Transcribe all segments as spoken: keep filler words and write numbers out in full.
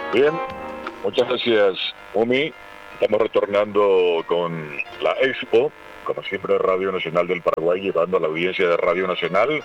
Bien, muchas gracias, Umi. Estamos retornando con la Expo, como siempre, Radio Nacional del Paraguay, llevando a la audiencia de Radio Nacional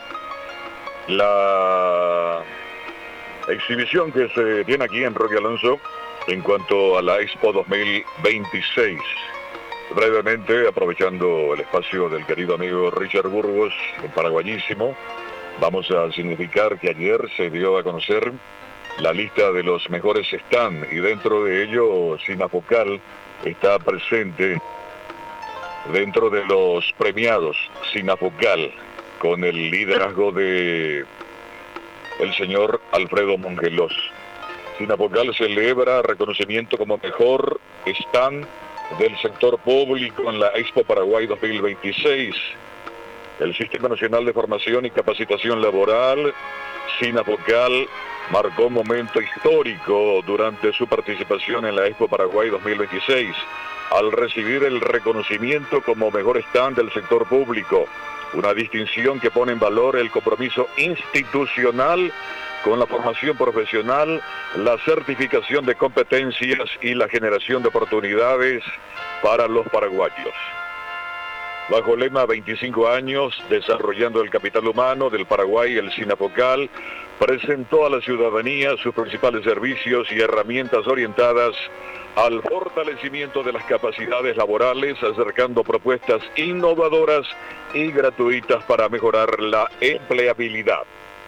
la exhibición que se tiene aquí en Roque Alonso en cuanto a la Expo dos mil veintiséis. Brevemente, aprovechando el espacio del querido amigo Richard Burgos, un paraguayísimo, vamos a significar que ayer se dio a conocer la lista de los mejores stand, y dentro de ello Sinafocal está presente dentro de los premiados. Sinafocal, con el liderazgo de el señor Alfredo Mongelos. Sinafocal celebra reconocimiento como mejor stand del sector público en la Expo Paraguay dos mil veintiséis. El Sistema Nacional de Formación y Capacitación Laboral, Sinafocal, marcó un momento histórico durante su participación en la Expo Paraguay dos mil veintiséis, al recibir el reconocimiento como mejor stand del sector público, una distinción que pone en valor el compromiso institucional con la formación profesional, la certificación de competencias y la generación de oportunidades para los paraguayos. Bajo el lema veinticinco años, desarrollando el capital humano del Paraguay, el Sinafocal presentó a la ciudadanía sus principales servicios y herramientas orientadas al fortalecimiento de las capacidades laborales, acercando propuestas innovadoras y gratuitas para mejorar la empleabilidad.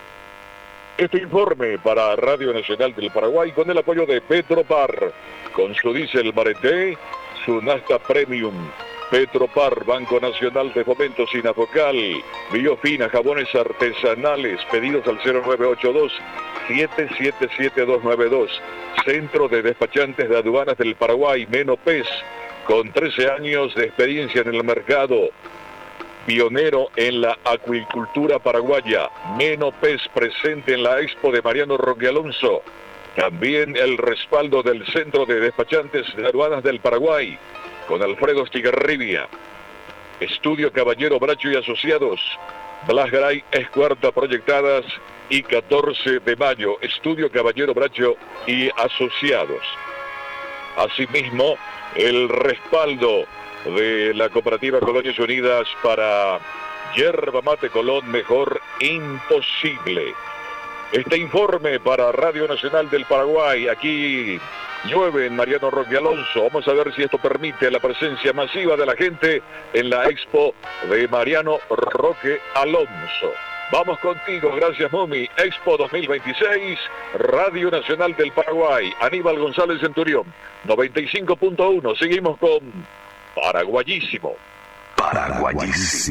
Este informe para Radio Nacional del Paraguay con el apoyo de Petropar, con su diésel Mareté, su Nafta Premium. Petropar, Banco Nacional de Fomento Sinafocal, Biofina, jabones artesanales, pedidos al cero nueve ocho dos, siete siete siete dos nueve dos, Centro de Despachantes de Aduanas del Paraguay, Menopes, con trece años de experiencia en el mercado, pionero en la acuicultura paraguaya. Menopes presente en la Expo de Mariano Roque Alonso. También el respaldo del Centro de Despachantes de Aduanas del Paraguay, con Alfredo Estigarribia. Estudio Caballero Bracho y Asociados, Blas Garay, Escuarta Proyectadas y catorce de mayo, Estudio Caballero Bracho y Asociados. Asimismo, el respaldo de la Cooperativa Colonias Unidas para Yerba Mate Colón, mejor imposible. Este informe para Radio Nacional del Paraguay, aquí llueve en Mariano Roque Alonso. Vamos a ver si esto permite la presencia masiva de la gente en la Expo de Mariano Roque Alonso. Vamos contigo, gracias Mumi. Expo dos mil veintiséis, Radio Nacional del Paraguay. Aníbal González Centurión, noventa y cinco punto uno. Seguimos con Paraguayísimo. Paraguayísimo.